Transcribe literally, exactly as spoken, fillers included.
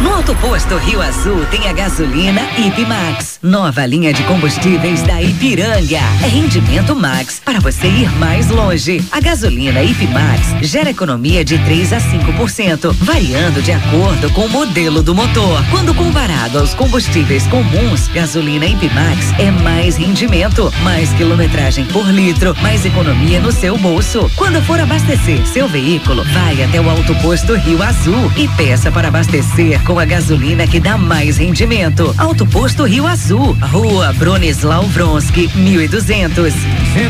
No Auto Posto Rio Azul tem a gasolina Ipmax, nova linha de combustíveis da Ipiranga. É rendimento max para você ir mais longe. A gasolina Ipmax gera economia de três a cinco por cento, variando de acordo com o modelo do motor. Quando comparado aos combustíveis comuns, gasolina Ipmax é mais rendimento, mais quilometragem por litro, mais economia no seu bolso. Quando for abastecer seu veículo, vai até o Auto Posto Rio Azul e peça para abastecer com a gasolina que dá mais rendimento. Auto Posto Rio Azul, Rua Bronislau Vronsky, mil e duzentos.